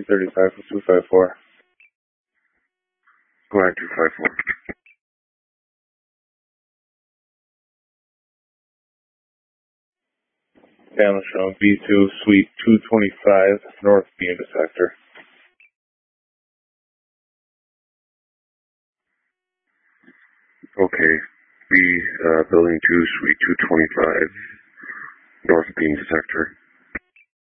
235 for 254. Go ahead, 254. Panel showing B2, Suite 225, North beam detector. Okay. Building 2, Suite 225, North beam detector.